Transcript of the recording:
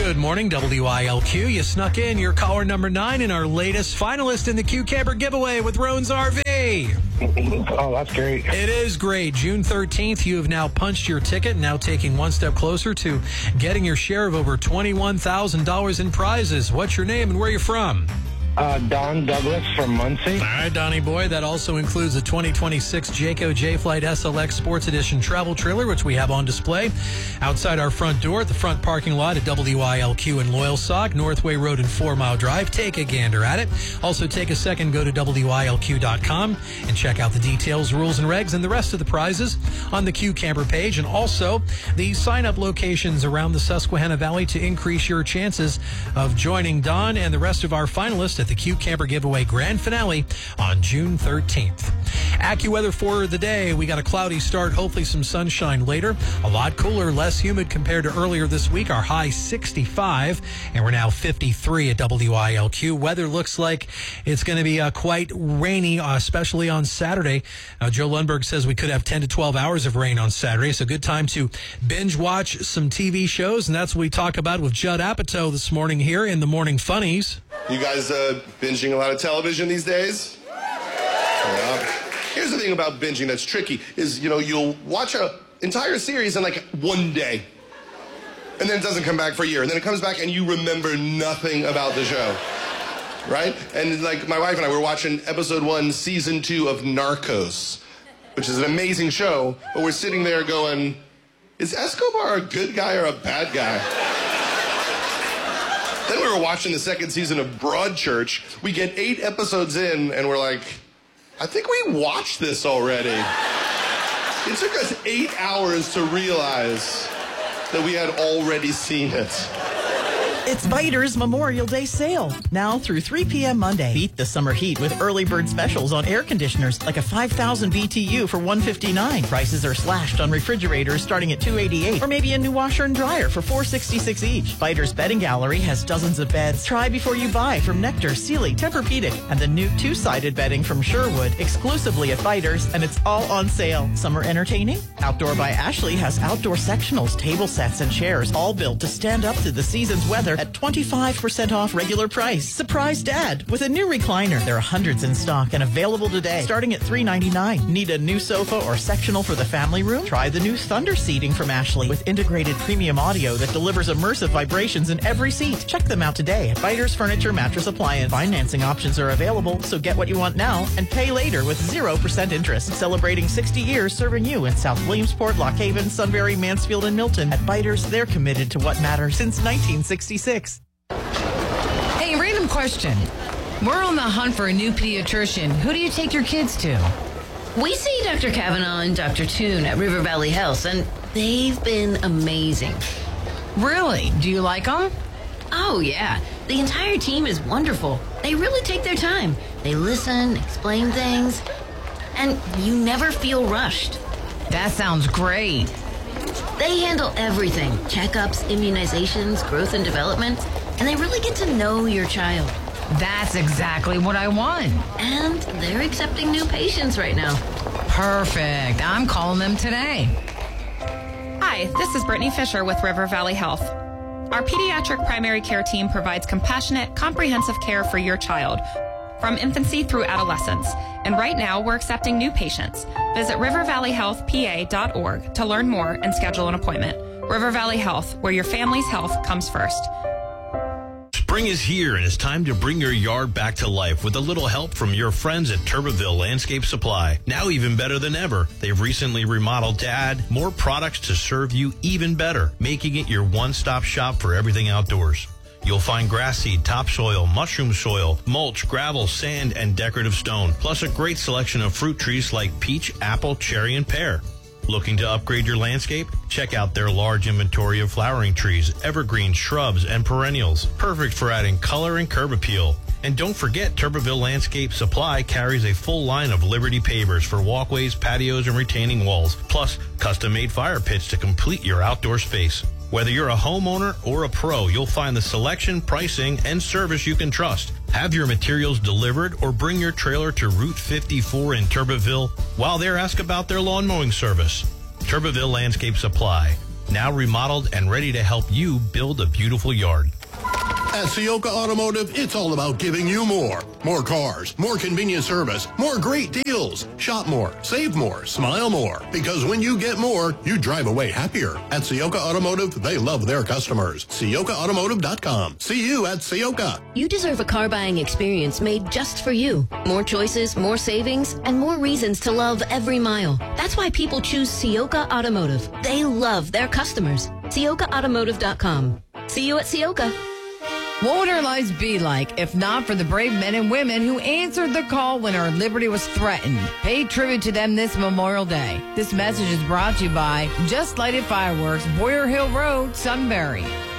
Good morning, WILQ. You snuck in. You're caller number 9 and our latest finalist in the Q Camper giveaway with Roan's RV. Oh, that's great. It is great. June 13th, you have now punched your ticket, now taking one step closer to getting your share of over $21,000 in prizes. What's your name and where are you from? Don Douglas from Muncie. All right, Donnie boy. That also includes a 2026 Jayco J-Flight SLX Sports Edition travel trailer, which we have on display outside our front door at the front parking lot at WILQ in Loyalsock, Northway Road and 4 Mile Drive. Take a gander at it. Also, take a second, go to WILQ.com and check out the details, rules, and regs, and the rest of the prizes on the Q Camper page. And also, the sign-up locations around the Susquehanna Valley to increase your chances of joining Don and the rest of our finalists at the Q Camper giveaway grand finale on June 13th. AccuWeather for the day. We got a cloudy start, hopefully some sunshine later. A lot cooler, less humid compared to earlier this week. Our high 65, and we're now 53 at WILQ. Weather looks like it's going to be quite rainy, especially on Saturday. Joe Lundberg says we could have 10 to 12 hours of rain on Saturday, so good time to binge watch some TV shows, and that's what we talk about with Judd Apatow this morning here in the Morning Funnies. You guys binging a lot of television these days? Yeah. Here's the thing about binging that's tricky is, you'll watch an entire series in like one day, and then it doesn't come back for a year, and then it comes back and you remember nothing about the show, right? And like my wife and I were watching episode 1, season 2 of Narcos, which is an amazing show, but we're sitting there going, is Escobar a good guy or a bad guy? Then we were watching the second season of Broadchurch. We get 8 episodes in, and we're like, I think we watched this already. It took us 8 hours to realize that we had already seen it. It's Viter's Memorial Day sale. Now through 3 p.m. Monday. Beat the summer heat with early bird specials on air conditioners like a 5,000 BTU for $159. Prices are slashed on refrigerators starting at $288. Or maybe a new washer and dryer for $466 each. Viter's Bedding Gallery has dozens of beds. Try before you buy from Nectar, Sealy, Tempur-Pedic, and the new 2-sided bedding from Sherwood exclusively at Viter's, and it's all on sale. Summer entertaining? Outdoor by Ashley has outdoor sectionals, table sets, and chairs all built to stand up to the season's weather at 25% off regular price. Surprise Dad with a new recliner. There are hundreds in stock and available today, starting at $399. Need a new sofa or sectional for the family room? Try the new Thunder seating from Ashley with integrated premium audio that delivers immersive vibrations in every seat. Check them out today at Viter's Furniture Mattress Appliance. Financing options are available, so get what you want now and pay later with 0% interest. Celebrating 60 years serving you in South Williamsport, Lock Haven, Sunbury, Mansfield, and Milton. At Viter's, they're committed to what matters since 1966. Hey, random question. We're on the hunt for a new pediatrician. Who do you take your kids to? We see Dr. Kavanaugh and Dr. Toon at River Valley Health, and they've been amazing. Really? Do you like them? Oh, yeah. The entire team is wonderful. They really take their time. They listen, explain things, and you never feel rushed. That sounds great. They handle everything. Checkups, immunizations, growth and development, and they really get to know your child. That's exactly what I want. And they're accepting new patients right now. Perfect. I'm calling them today. Hi, this is Brittany Fisher with River Valley Health. Our pediatric primary care team provides compassionate, comprehensive care for your child, from infancy through adolescence. And right now, we're accepting new patients. Visit rivervalleyhealthpa.org to learn more and schedule an appointment. River Valley Health, where your family's health comes first. Spring is here, and it's time to bring your yard back to life with a little help from your friends at Turbeville Landscape Supply. Now even better than ever, they've recently remodeled to add more products to serve you even better, making it your one-stop shop for everything outdoors. You'll find grass seed, topsoil, mushroom soil, mulch, gravel, sand, and decorative stone, plus a great selection of fruit trees like peach, apple, cherry, and pear. Looking to upgrade your landscape? Check out their large inventory of flowering trees, evergreen shrubs, and perennials, perfect for adding color and curb appeal. And don't forget, Turbeville Landscape Supply carries a full line of Liberty pavers for walkways, patios, and retaining walls, plus custom-made fire pits to complete your outdoor space. Whether you're a homeowner or a pro, you'll find the selection, pricing, and service you can trust. Have your materials delivered or bring your trailer to Route 54 in Turbeville. While there, ask about their lawn mowing service. Turbeville Landscape Supply. now remodeled and ready to help you build a beautiful yard. At Sioka Automotive, it's all about giving you more. More cars, more convenient service, more great deals. Shop more, save more, smile more. Because when you get more, you drive away happier. At Sioka Automotive, they love their customers. SiokaAutomotive.com. See you at Sioka. You deserve a car buying experience made just for you. More choices, more savings, and more reasons to love every mile. That's why people choose Sioka Automotive. They love their customers. SiokaAutomotive.com. See you at Sioka. What would our lives be like if not for the brave men and women who answered the call when our liberty was threatened? Pay tribute to them this Memorial Day. This message is brought to you by Just Lighted Fireworks, Boyer Hill Road, Sunbury.